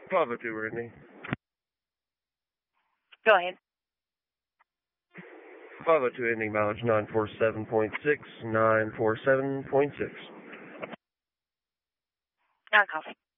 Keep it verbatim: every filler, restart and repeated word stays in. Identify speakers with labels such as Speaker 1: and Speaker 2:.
Speaker 1: five oh two, Randy.
Speaker 2: Go ahead.
Speaker 1: five oh two ending mileage nine four seven point six, nine four seven point six.
Speaker 2: Non-copy.